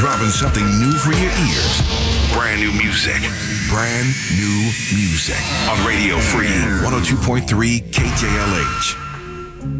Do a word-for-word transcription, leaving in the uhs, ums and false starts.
dropping something new for your ears. Brand new music. Brand new music. On Radio Free one oh two point three K J L H.